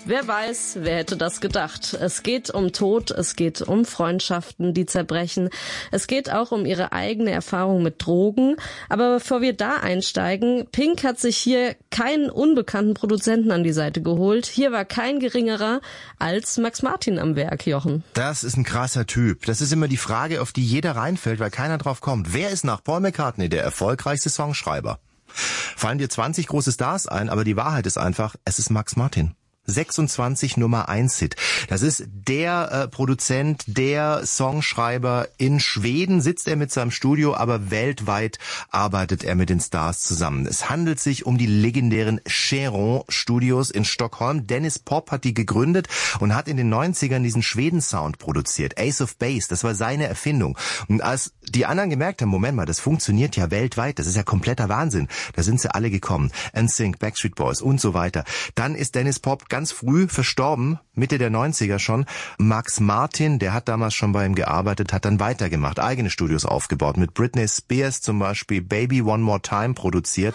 Wer weiß, wer hätte das gedacht? Es geht um Tod, es geht um Freundschaften, die zerbrechen. Es geht auch um ihre eigene Erfahrung mit Drogen. Aber bevor wir da einsteigen, Pink hat sich hier keinen unbekannten Produzenten an die Seite geholt. Hier war kein geringerer als Max Martin am Werk, Jochen. Das ist ein krasser Typ. Das ist immer die Frage, auf die jeder reinfällt, weil keiner drauf kommt. Wer ist nach Paul McCartney der erfolgreichste Songschreiber? Fallen dir 20 große Stars ein, aber die Wahrheit ist einfach, es ist Max Martin. 26 Nummer 1 Hit. Das ist der Produzent, der Songschreiber. In Schweden sitzt er mit seinem Studio, aber weltweit arbeitet er mit den Stars zusammen. Es handelt sich um die legendären Cheiron Studios in Stockholm. Dennis Pop hat die gegründet und hat in den 90ern diesen Schweden-Sound produziert. Ace of Base, das war seine Erfindung. Und als die anderen gemerkt haben, Moment mal, das funktioniert ja weltweit, das ist ja kompletter Wahnsinn, da sind sie alle gekommen. NSYNC, Backstreet Boys und so weiter. Dann ist Dennis Pop ganz früh verstorben, Mitte der 90er schon. Max Martin, der hat damals schon bei ihm gearbeitet, hat dann weitergemacht, eigene Studios aufgebaut, mit Britney Spears zum Beispiel Baby One More Time produziert.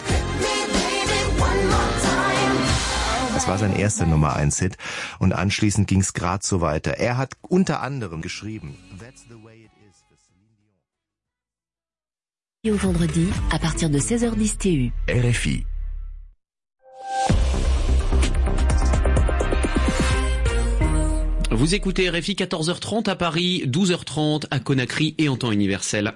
Das war sein erster Nummer 1 Hit und anschließend ging es gerade so weiter. Er hat unter anderem geschrieben That's the way it is für Celine Dion. Au vendredi, à partir de 16h10 TU. RFI. Vous écoutez RFI 14h30 à Paris, 12h30 à Conakry et en temps universel.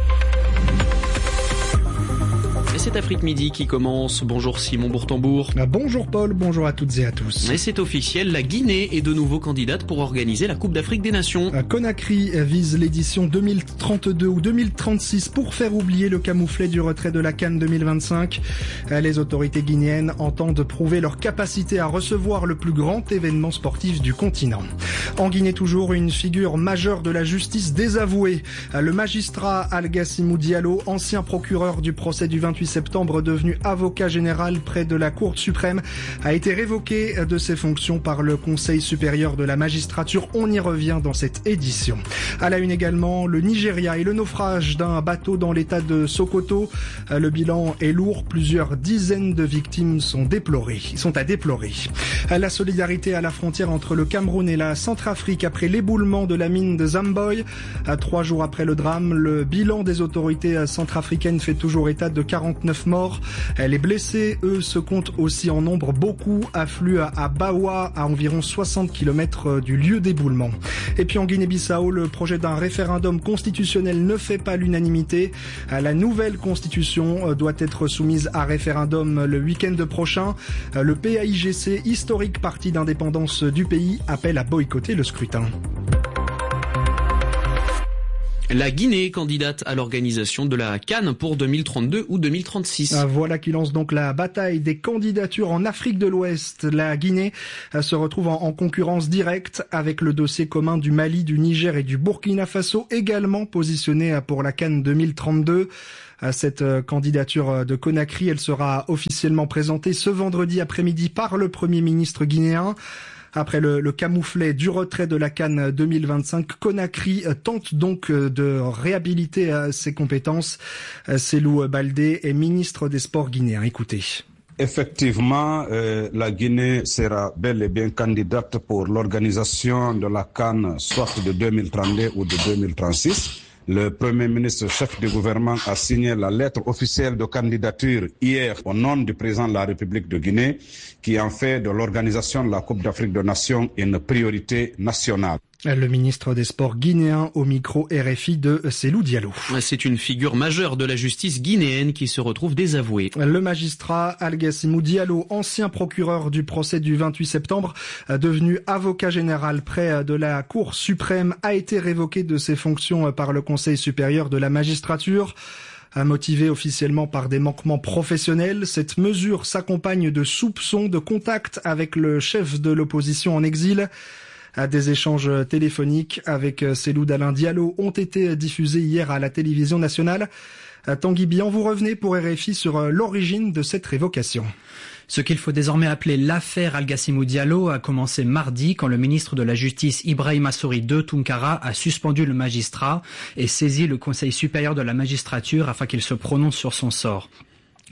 Et c'est Afrique Midi qui commence. Bonjour Simon Bourtambour. Bonjour Paul, bonjour à toutes et à tous. Et c'est officiel, la Guinée est de nouveau candidate pour organiser la Coupe d'Afrique des Nations. Conakry vise l'édition 2032 ou 2036 pour faire oublier le camouflet du retrait de la CAN 2025. Les autorités guinéennes entendent prouver leur capacité à recevoir le plus grand événement sportif du continent. En Guinée toujours, une figure majeure de la justice désavouée. Le magistrat Algassimou Diallo, ancien procureur du procès du 28 septembre, devenu avocat général près de la Cour suprême, a été révoqué de ses fonctions par le Conseil supérieur de la magistrature. On y revient dans cette édition. À la une également, le Nigeria et le naufrage d'un bateau dans l'état de Sokoto. Le bilan est lourd, plusieurs dizaines de victimes sont à déplorer. La solidarité à la frontière entre le Cameroun et la Centrafrique après l'éboulement de la mine de Zamboy. 3 jours après le drame, le bilan des autorités centrafricaines fait toujours état de 49 morts. Les blessés, eux, se comptent aussi en nombre. Beaucoup affluent à Bawa, à environ 60 km du lieu d'éboulement. Et puis en Guinée-Bissau, le projet d'un référendum constitutionnel ne fait pas l'unanimité. La nouvelle constitution doit être soumise à référendum le week-end prochain. Le PAIGC, historique parti d'indépendance du pays, appelle à boycotter le scrutin. La Guinée est candidate à l'organisation de la CAN pour 2032 ou 2036. Voilà qui lance donc la bataille des candidatures en Afrique de l'Ouest. La Guinée se retrouve en concurrence directe avec le dossier commun du Mali, du Niger et du Burkina Faso, également positionné pour la CAN 2032. Cette candidature de Conakry, elle sera officiellement présentée ce vendredi après-midi par le Premier ministre guinéen. Après le camouflet du retrait de la CAN 2025, Conakry tente donc de réhabiliter ses compétences. Cellou Baldé est ministre des Sports guinéens. Écoutez. Effectivement, la Guinée sera bel et bien candidate pour l'organisation de la CAN, soit de 2032 ou de 2036. Le Premier ministre, chef du gouvernement, a signé la lettre officielle de candidature hier au nom du président de la République de Guinée, qui en fait de l'organisation de la Coupe d'Afrique des Nations une priorité nationale. Le ministre des Sports guinéen au micro RFI de Cellou Diallo. C'est une figure majeure de la justice guinéenne qui se retrouve désavouée. Le magistrat Algassimou Diallo, ancien procureur du procès du 28 septembre, devenu avocat général près de la Cour suprême, a été révoqué de ses fonctions par le Conseil supérieur de la magistrature. Motivé officiellement par des manquements professionnels, cette mesure s'accompagne de soupçons de contact avec le chef de l'opposition en exil. Des échanges téléphoniques avec Cellou Dalein Diallo ont été diffusés hier à la télévision nationale. Tanguy Bian, vous revenez pour RFI sur l'origine de cette révocation. Ce qu'il faut désormais appeler l'affaire Algassimou Diallo a commencé mardi quand le ministre de la Justice Ibrahima Sory II Tounkara a suspendu le magistrat et saisi le Conseil supérieur de la magistrature afin qu'il se prononce sur son sort.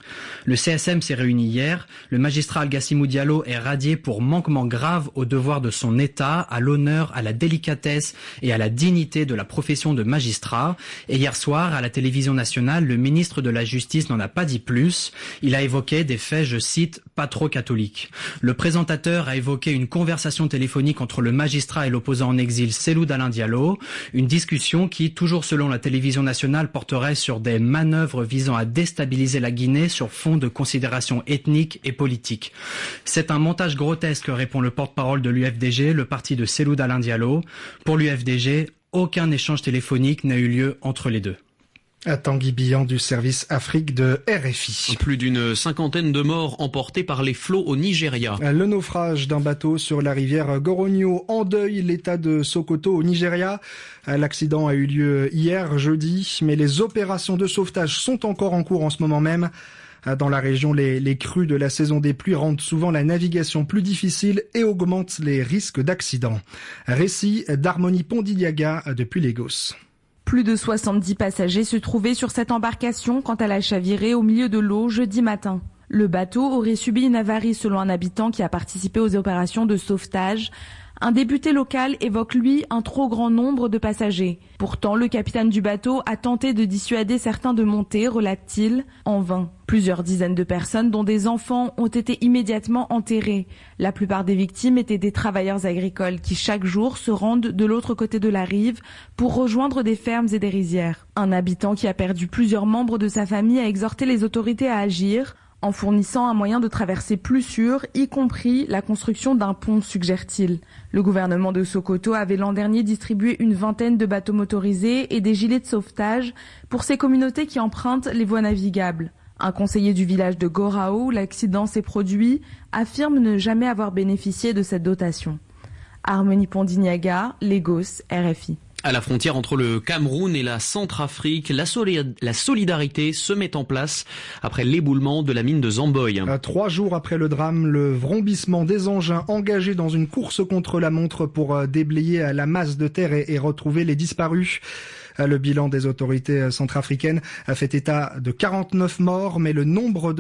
Le CSM s'est réuni hier. Le magistrat Algassimou Diallo est radié pour manquement grave au devoir de son État, à l'honneur, à la délicatesse et à la dignité de la profession de magistrat. Et hier soir, à la télévision nationale, le ministre de la Justice n'en a pas dit plus. Il a évoqué des faits, je cite, pas trop catholiques. Le présentateur a évoqué une conversation téléphonique entre le magistrat et l'opposant en exil Cellou Dalein Diallo. Une discussion qui, toujours selon la télévision nationale, porterait sur des manœuvres visant à déstabiliser la Guinée sur fond de considérations ethniques et politiques. C'est un montage grotesque, répond le porte-parole de l'UFDG, le parti de Cellou Dalein Diallo. Pour l'UFDG, aucun échange téléphonique n'a eu lieu entre les deux. Tanguy Billan du service Afrique de RFI. Plus d'une 50aine de morts emportés par les flots au Nigeria. Le naufrage d'un bateau sur la rivière Goronyo endeuille l'état de Sokoto au Nigeria. L'accident a eu lieu hier, jeudi, mais les opérations de sauvetage sont encore en cours en ce moment même. Dans la région, les crues de la saison des pluies rendent souvent la navigation plus difficile et augmentent les risques d'accidents. Récit d'Harmonie Pondigliaga depuis Lagos. Plus de 70 passagers se trouvaient sur cette embarcation quand elle a chaviré au milieu de l'eau jeudi matin. Le bateau aurait subi une avarie selon un habitant qui a participé aux opérations de sauvetage. Un député local évoque, lui, un trop grand nombre de passagers. Pourtant, le capitaine du bateau a tenté de dissuader certains de monter, relate-t-il, en vain. Plusieurs dizaines de personnes, dont des enfants, ont été immédiatement enterrées. La plupart des victimes étaient des travailleurs agricoles qui, chaque jour, se rendent de l'autre côté de la rive pour rejoindre des fermes et des rizières. Un habitant qui a perdu plusieurs membres de sa famille a exhorté les autorités à agir en fournissant un moyen de traverser plus sûr, y compris la construction d'un pont, suggère-t-il. Le gouvernement de Sokoto avait l'an dernier distribué une vingtaine de bateaux motorisés et des gilets de sauvetage pour ces communautés qui empruntent les voies navigables. Un conseiller du village de Gorao, où l'accident s'est produit, affirme ne jamais avoir bénéficié de cette dotation. Harmonie Pondigliaga, Lagos, RFI. À la frontière entre le Cameroun et la Centrafrique, la solidarité se met en place après l'éboulement de la mine de Zamboy. 3 jours après le drame, le vrombissement des engins engagés dans une course contre la montre pour déblayer la masse de terre et retrouver les disparus. Le bilan des autorités centrafricaines a fait état de 49 morts, mais de nombreux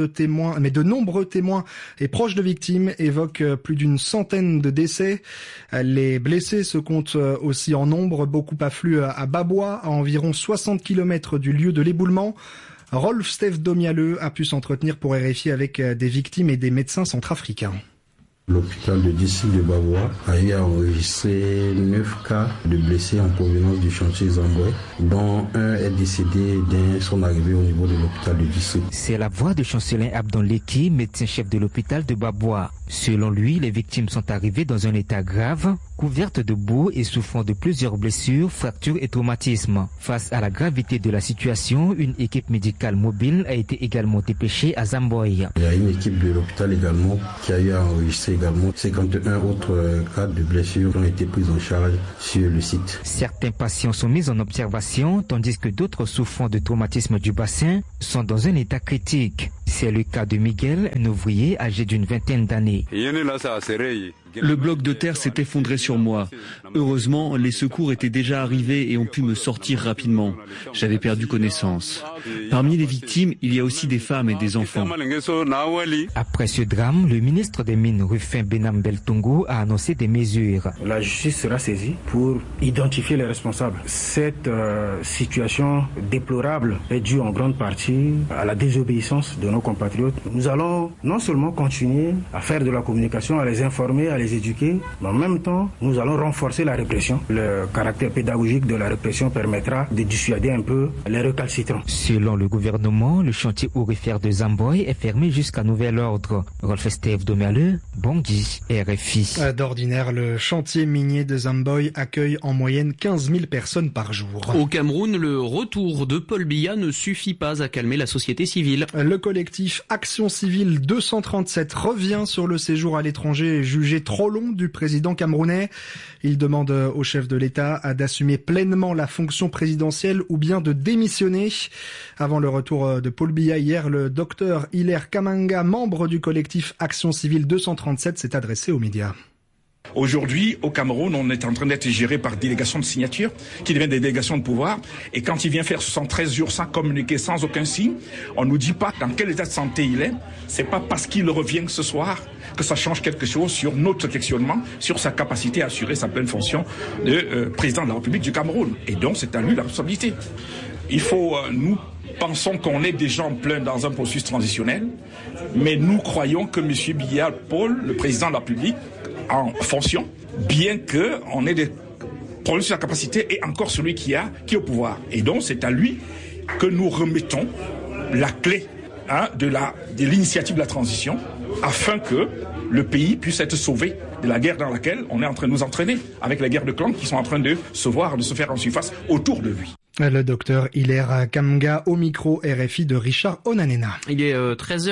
témoins et proches de victimes évoquent plus d'une centaine de décès. Les blessés se comptent aussi en nombre, beaucoup affluent à Babwa, à environ 60 km du lieu de l'éboulement. Rolf Steve Domialeux a pu s'entretenir pour RFI avec des victimes et des médecins centrafricains. L'hôpital de district de Babwa a eu à enregistrer 9 cas de blessés en provenance du chantier Zamboy, dont un est décédé dès son arrivée au niveau de l'hôpital de district. C'est la voix de Chancelin Abdon Leki, médecin-chef de l'hôpital de Babwa. Selon lui, les victimes sont arrivées dans un état grave, couvertes de boue et souffrant de plusieurs blessures, fractures et traumatismes. Face à la gravité de la situation, une équipe médicale mobile a été également dépêchée à Zamboy. Il y a une équipe de l'hôpital également qui a eu à enregistrer également 51 autres cas de blessures qui ont été prises en charge sur le site. Certains patients sont mis en observation, tandis que d'autres souffrant de traumatisme du bassin sont dans un état critique. C'est le cas de Miguel, un ouvrier âgé d'une vingtaine d'années. Le bloc de terre s'est effondré sur moi. Heureusement, les secours étaient déjà arrivés et ont pu me sortir rapidement. J'avais perdu connaissance. Parmi les victimes, il y a aussi des femmes et des enfants. Après ce drame, le ministre des Mines, Rufin Benam Beltongo, a annoncé des mesures. La justice sera saisie pour identifier les responsables. Cette situation déplorable est due en grande partie à la désobéissance de nos compatriotes. Nous allons non seulement continuer à faire de la communication, à les informer, à les éduquer, mais en même temps, nous allons renforcer la répression. Le caractère pédagogique de la répression permettra de dissuader un peu les récalcitrants. Selon le gouvernement, le chantier aurifère de Zamboy est fermé jusqu'à nouvel ordre. Rolf Steve Domialeux, Bangui, RFI. D'ordinaire, le chantier minier de Zamboy accueille en moyenne 15 000 personnes par jour. Au Cameroun, le retour de Paul Biya ne suffit pas à calmer la société civile. Le collectif Action Civile 237 revient sur le séjour à l'étranger jugé trop long du président camerounais. Il demande au chef de l'État d'assumer pleinement la fonction présidentielle ou bien de démissionner. Avant le retour de Paul Biya hier, le docteur Hilaire Kamanga, membre du collectif Action Civile 237, s'est adressé aux médias. Aujourd'hui, au Cameroun, on est en train d'être géré par délégations de signature, qui deviennent des délégations de pouvoir. Et quand il vient faire 73 jours sans communiquer, sans aucun signe, on nous dit pas dans quel état de santé il est. C'est pas parce qu'il revient ce soir que ça change quelque chose sur notre questionnement, sur sa capacité à assurer sa pleine fonction de président de la République du Cameroun. Et donc, c'est à lui la responsabilité. Il faut, nous pensons qu'on est déjà en plein dans un processus transitionnel, mais nous croyons que M. Biya Paul, le président de la République, en fonction, bien qu'on ait des problèmes sur la capacité, est encore celui qui est au pouvoir. Et donc, c'est à lui que nous remettons la clé de l'initiative de la transition, afin que le pays puisse être sauvé de la guerre dans laquelle on est en train de nous entraîner, avec les guerres de clans qui sont en train de se voir, de se faire en surface autour de lui. Le docteur Hilaire Kamga au micro RFI de Richard Onanena. Il est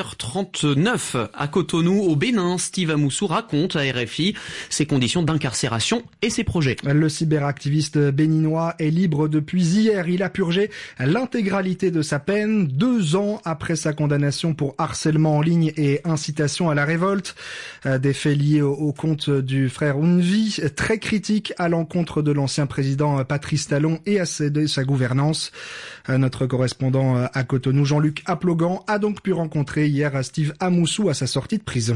13h39 à Cotonou, au Bénin. Steve Amoussou raconte à RFI ses conditions d'incarcération et ses projets. Le cyberactiviste béninois est libre depuis hier. Il a purgé l'intégralité de sa peine, 2 ans après sa condamnation pour harcèlement en ligne et incitation à la révolte. Des faits liés au compte du frère Unvi, très critique à l'encontre de l'ancien président Patrice Talon et à sa gouvernance. Notre correspondant à Cotonou, Jean-Luc Aplogan, a donc pu rencontrer hier Steve Amoussou à sa sortie de prison.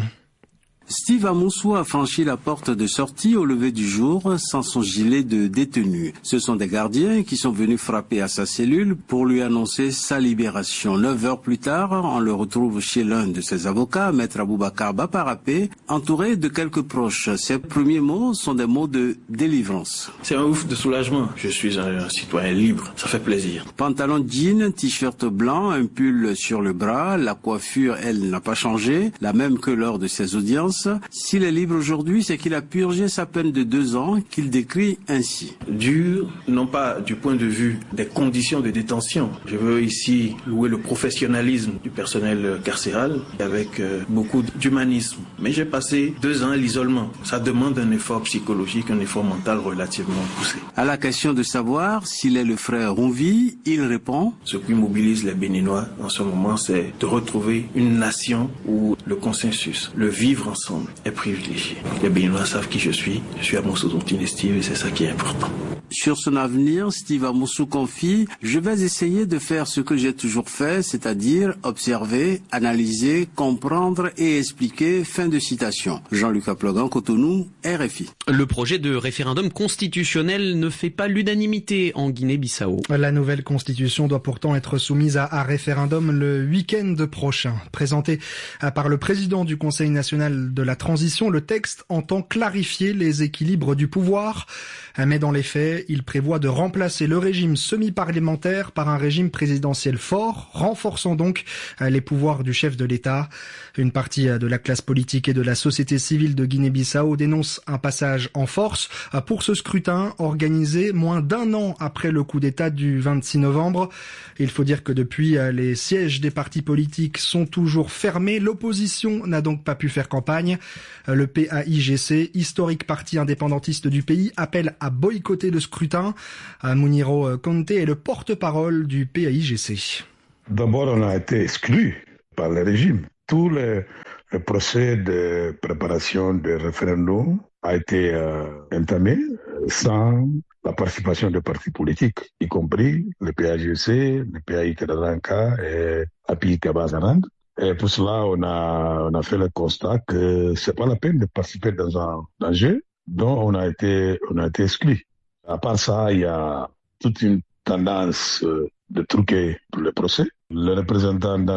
Steve Amoussou a franchi la porte de sortie au lever du jour sans son gilet de détenu. Ce sont des gardiens qui sont venus frapper à sa cellule pour lui annoncer sa libération. 9 heures plus tard, on le retrouve chez l'un de ses avocats, Maître Aboubacar Baparapé, entouré de quelques proches. Ses premiers mots sont des mots de délivrance. C'est un ouf de soulagement. Je suis un citoyen libre. Ça fait plaisir. Pantalon jean, t-shirt blanc, un pull sur le bras. La coiffure, elle, n'a pas changé, la même que lors de ses audiences. S'il est libre aujourd'hui, c'est qu'il a purgé sa peine de 2 ans, qu'il décrit ainsi. Dur, non pas du point de vue des conditions de détention. Je veux ici louer le professionnalisme du personnel carcéral avec beaucoup d'humanisme. Mais j'ai passé 2 ans à l'isolement. Ça demande un effort psychologique, un effort mental relativement poussé. À la question de savoir s'il est le frère Unvi, il répond: ce qui mobilise les Béninois en ce moment, c'est de retrouver une nation où le consensus, le vivre ensemble est privilégié. Les Béninois savent qui je suis Amoussou Zontine Steve et c'est ça qui est important. Sur son avenir, Steve Amoussou confie: je vais essayer de faire ce que j'ai toujours fait, c'est-à-dire observer, analyser, comprendre et expliquer. Fin de citation. Jean-Luc Aplogan, Cotonou, RFI. Le projet de référendum constitutionnel ne fait pas l'unanimité en Guinée-Bissau. La nouvelle constitution doit pourtant être soumise à référendum le week-end prochain. Présenté par le président du Conseil national de la transition, le texte entend clarifier les équilibres du pouvoir. Mais dans les faits, il prévoit de remplacer le régime semi-parlementaire par un régime présidentiel fort, renforçant donc les pouvoirs du chef de l'État. Une partie de la classe politique et de la société civile de Guinée-Bissau dénonce un passage en force pour ce scrutin organisé moins d'1 an après le coup d'État du 26 novembre. Il faut dire que depuis, les sièges des partis politiques sont toujours fermés. L'opposition n'a donc pas pu faire campagne. Le PAIGC, historique parti indépendantiste du pays, appelle à boycotter le scrutin. Mouniro Conte est le porte-parole du PAIGC. D'abord, on a été exclus par le régime. Tout le procès de préparation de référendum a été entamé sans la participation des partis politiques, y compris le PAIGC, le PAI Kadaranka et API Kabazarand. Et pour cela, on a fait le constat que c'est pas la peine de participer dans un jeu dont on a été exclu. À part ça, il y a toute une tendance de truquer le procès. Les représentants dans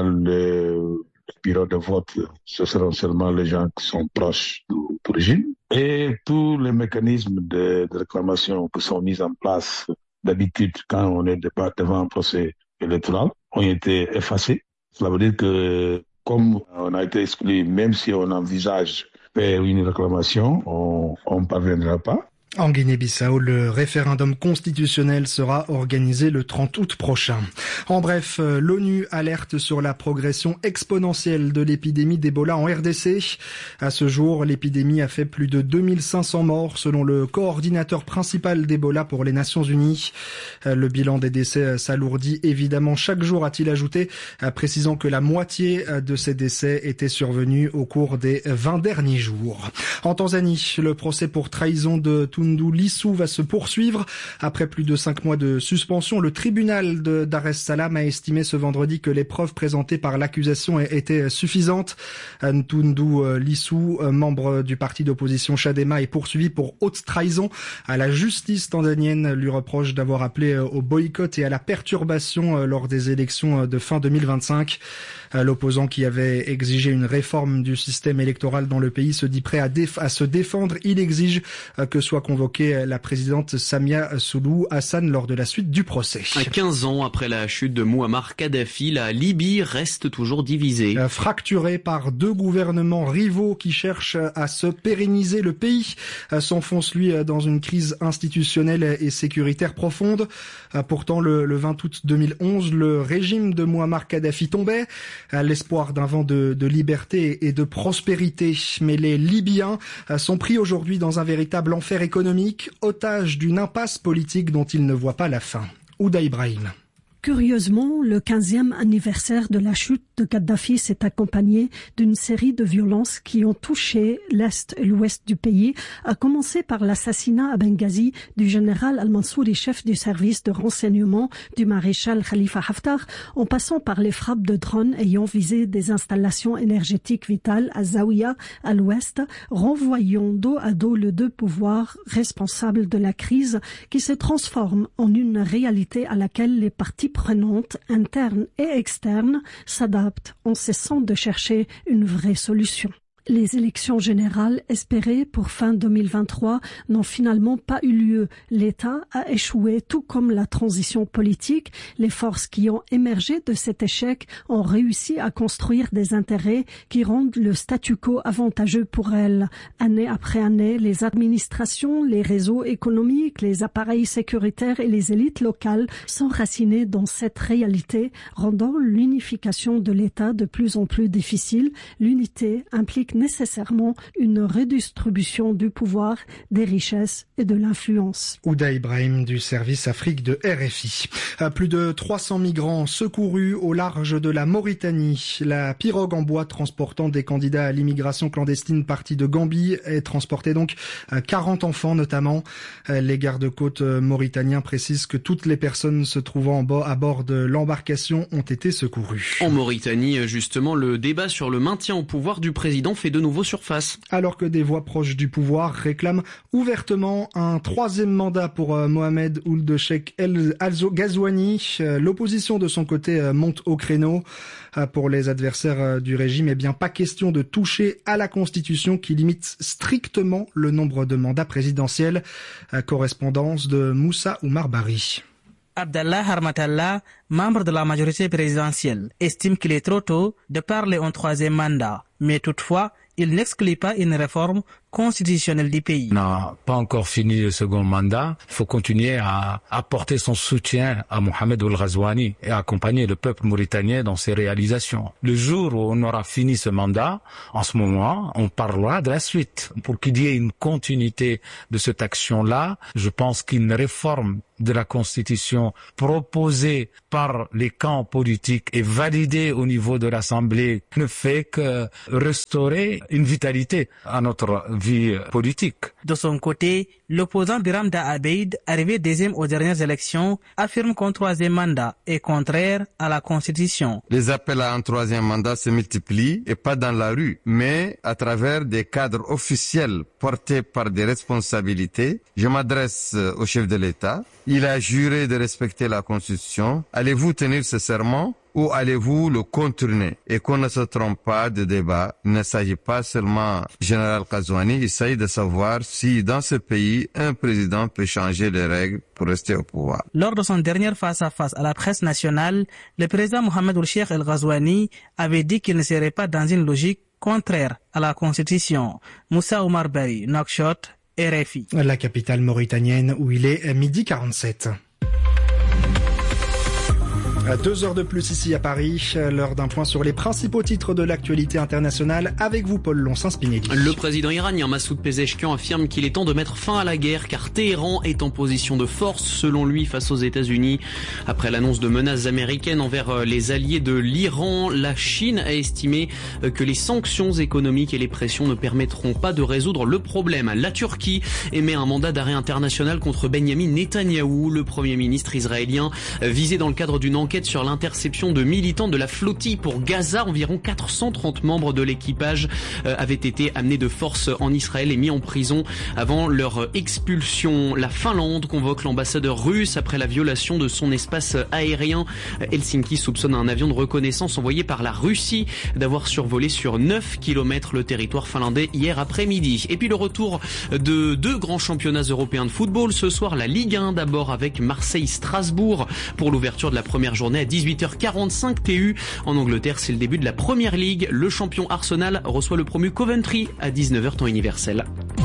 le bureau de vote, ce seront seulement les gens qui sont proches du régime. Et tous les mécanismes de réclamation qui sont mis en place d'habitude quand on est devant un procès électoral ont été effacés. Cela veut dire que comme on a été exclu, même si on envisage faire une réclamation, on ne parviendra pas. En Guinée-Bissau, le référendum constitutionnel sera organisé le 30 août prochain. En bref, l'ONU alerte sur la progression exponentielle de l'épidémie d'Ebola en RDC. À ce jour, l'épidémie a fait plus de 2500 morts selon le coordinateur principal d'Ebola pour les Nations Unies. Le bilan des décès s'alourdit évidemment chaque jour, a-t-il ajouté, précisant que la moitié de ces décès étaient survenus au cours des 20 derniers jours. En Tanzanie, le procès pour trahison de Tundu Lissu va se poursuivre. Après plus de 5 mois de suspension, le tribunal de Dar es Salaam a estimé ce vendredi que les preuves présentées par l'accusation étaient suffisantes. Tundu Lissu, membre du parti d'opposition Chadema, est poursuivi pour haute trahison. La justice tanzanienne lui reproche d'avoir appelé au boycott et à la perturbation lors des élections de fin 2025. L'opposant qui avait exigé une réforme du système électoral dans le pays se dit prêt à se défendre. Il exige que soit convoquée la présidente Samia Suluhu Hassan lors de la suite du procès. 15 ans après la chute de Mouammar Kadhafi, la Libye reste toujours divisée. Fracturée par 2 gouvernements rivaux qui cherchent à se pérenniser, le pays s'enfonce lui dans une crise institutionnelle et sécuritaire profonde. Pourtant, le 20 août 2011, le régime de Mouammar Kadhafi tombait à l'espoir d'un vent de liberté et de prospérité. Mais les Libyens sont pris aujourd'hui dans un véritable enfer économique, otages d'une impasse politique dont ils ne voient pas la fin. Ouda Ibrahim. Curieusement, le 15e anniversaire de la chute de Kadhafi s'est accompagné d'une série de violences qui ont touché l'Est et l'Ouest du pays, à commencer par l'assassinat à Benghazi du général Al-Mansouri, chef du service de renseignement du maréchal Khalifa Haftar, en passant par les frappes de drones ayant visé des installations énergétiques vitales à Zawiya, à l'Ouest, renvoyant dos à dos les 2 pouvoirs responsables de la crise qui se transforme en une réalité à laquelle les parties prenantes, internes et externes, s'adaptent en cessant de chercher une vraie solution. Les élections générales espérées pour fin 2023 n'ont finalement pas eu lieu. L'État a échoué, tout comme la transition politique. Les forces qui ont émergé de cet échec ont réussi à construire des intérêts qui rendent le statu quo avantageux pour elles. Année après année, les administrations, les réseaux économiques, les appareils sécuritaires et les élites locales sont racinés dans cette réalité, rendant l'unification de l'État de plus en plus difficile. L'unité implique nécessairement une redistribution du pouvoir, des richesses et de l'influence. Ouda Ibrahim du service Afrique de RFI. Plus de 300 migrants secourus au large de la Mauritanie. La pirogue en bois transportant des candidats à l'immigration clandestine partis de Gambie est transportée donc 40 enfants notamment. Les gardes-côtes mauritaniens précisent que toutes les personnes se trouvant à bord de l'embarcation ont été secourues. En Mauritanie, justement, le débat sur le maintien au pouvoir du président fait de nouveau surface. Alors que des voix proches du pouvoir réclament ouvertement un 3e mandat pour Mohamed Ould Cheikh El Ghazouani, l'opposition de son côté monte au créneau. Pour les adversaires du régime, bien pas question de toucher à la Constitution qui limite strictement le nombre de mandats présidentiels. Correspondance de Moussa Oumar Bari. Abdallah Harmatallah, membre de la majorité présidentielle, estime qu'il est trop tôt de parler en 3e mandat. Mais toutefois, il n'exclut pas une réforme constitutionnelle du pays. On n'a pas encore fini le second mandat. Il faut continuer à apporter son soutien à Mohamed Ould Ghazouani et accompagner le peuple mauritanien dans ses réalisations. Le jour où on aura fini ce mandat, en ce moment, on parlera de la suite. Pour qu'il y ait une continuité de cette action-là, je pense qu'une réforme de la Constitution proposée par les camps politiques et validée au niveau de l'Assemblée ne fait que restaurer une vitalité à notre vie politique. De son côté, l'opposant Biram Da Abeid, arrivé 2e aux dernières élections, affirme qu'un 3e mandat est contraire à la Constitution. Les appels à un 3e mandat se multiplient, et pas dans la rue, mais à travers des cadres officiels portés par des responsabilités. Je m'adresse au chef de l'État. Il a juré de respecter la Constitution. Allez-vous tenir ce serment ou allez-vous le contourner? Et qu'on ne se trompe pas de débat. Il ne s'agit pas seulement général Ghazouani, il s'agit de savoir si dans ce pays, un président peut changer les règles pour rester au pouvoir. Lors de son dernier face-à-face à la presse nationale, le président Mohamed Ould Cheikh El Ghazouani avait dit qu'il ne serait pas dans une logique contraire à la Constitution. Moussa Oumar Bari, Nouakchott, RFI. La capitale mauritanienne où il est 12h47. 2 heures de plus ici à Paris, l'heure d'un point sur les principaux titres de l'actualité internationale avec vous Paul Lonsin-Spinelli. Le président iranien Massoud Pezeshkian affirme qu'il est temps de mettre fin à la guerre car Téhéran est en position de force selon lui face aux États-Unis. Après l'annonce de menaces américaines envers les alliés de l'Iran, la Chine a estimé que les sanctions économiques et les pressions ne permettront pas de résoudre le problème. La Turquie émet un mandat d'arrêt international contre Benyamin Netanyahou, le premier ministre israélien, visé dans le cadre d'une enquête sur l'interception de militants de la flottille pour Gaza. Environ 430 membres de l'équipage avaient été amenés de force en Israël et mis en prison avant leur expulsion. La Finlande convoque l'ambassadeur russe après la violation de son espace aérien. Helsinki soupçonne un avion de reconnaissance envoyé par la Russie d'avoir survolé sur 9 km le territoire finlandais hier après-midi. Et puis le retour de 2 grands championnats européens de football. Ce soir, la Ligue 1 d'abord avec Marseille-Strasbourg pour l'ouverture de la première journée à 18h45 TU. En Angleterre, c'est le début de la Première Ligue. Le champion Arsenal reçoit le promu Coventry à 19h temps universel.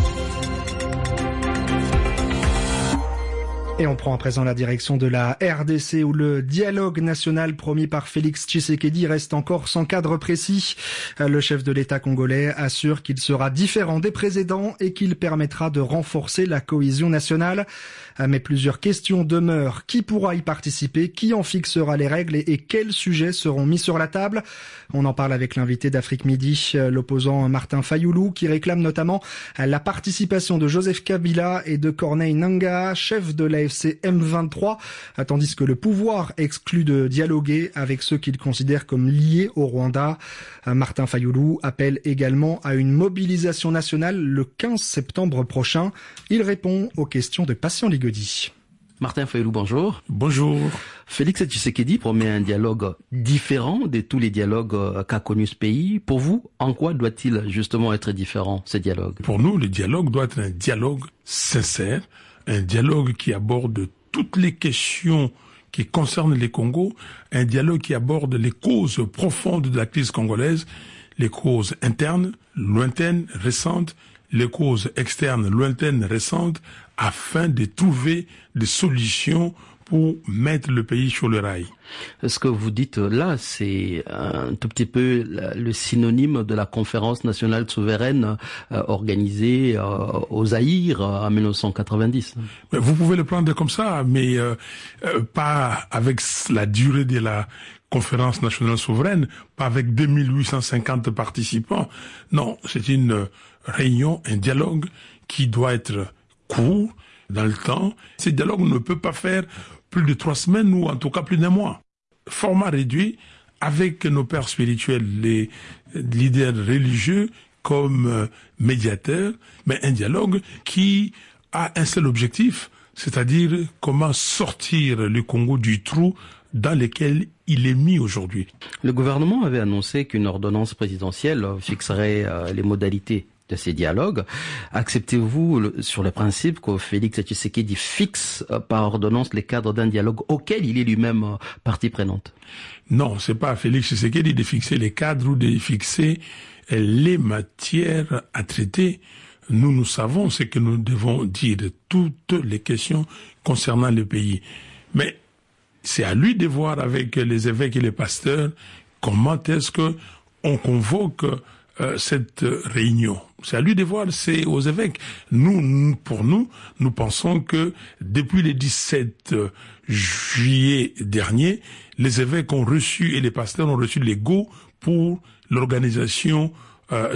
Et on prend à présent la direction de la RDC où le dialogue national promis par Félix Tshisekedi reste encore sans cadre précis. Le chef de l'État congolais assure qu'il sera différent des précédents et qu'il permettra de renforcer la cohésion nationale. Mais plusieurs questions demeurent. Qui pourra y participer? Qui en fixera les règles et quels sujets seront mis sur la table? On en parle avec l'invité d'Afrique Midi, l'opposant Martin Fayoulou, qui réclame notamment la participation de Joseph Kabila et de Corneille Nangaa, chef de l'AFC M23, tandis que le pouvoir exclut de dialoguer avec ceux qu'il considère comme liés au Rwanda. Martin Fayoulou appelle également à une mobilisation nationale le 15 septembre prochain. Il répond aux questions de Patient Ligodi. Martin Fayoulou, bonjour. Bonjour. Félix Tshisekedi promet un dialogue différent de tous les dialogues qu'a connu ce pays. Pour vous, en quoi doit-il justement être différent, ce dialogue? Pour nous, le dialogue doit être un dialogue sincère, un dialogue qui aborde toutes les questions qui concernent les Congos, un dialogue qui aborde les causes profondes de la crise congolaise, les causes internes, lointaines, récentes, les causes externes, lointaines, récentes, afin de trouver des solutions pour mettre le pays sur le rail. Ce que vous dites là, c'est un tout petit peu le synonyme de la conférence nationale souveraine organisée au Zaïre en 1990. Vous pouvez le prendre comme ça, mais pas avec la durée de la conférence nationale souveraine, pas avec 2850 participants. Non, c'est une réunion, un dialogue qui doit être court dans le temps. Ce dialogue ne peut pas faire plus de 3 semaines ou en tout cas plus d'1 mois. Format réduit avec nos pères spirituels, les leaders religieux comme médiateurs, mais un dialogue qui a un seul objectif, c'est-à-dire comment sortir le Congo du trou dans lequel il est mis aujourd'hui. Le gouvernement avait annoncé qu'une ordonnance présidentielle fixerait les modalités de ces dialogues. Acceptez-vous sur le principe que Félix Tshisekedi fixe par ordonnance les cadres d'un dialogue auquel il est lui-même partie prenante? Non, c'est pas à Félix Tshisekedi de fixer les cadres ou de fixer les matières à traiter. Nous savons ce que nous devons dire de toutes les questions concernant le pays. Mais c'est à lui de voir avec les évêques et les pasteurs comment est-ce que on convoque cette réunion. C'est à lui de voir, c'est aux évêques. Nous pensons que depuis le 17 juillet dernier, les évêques ont reçu et les pasteurs ont reçu les go pour l'organisation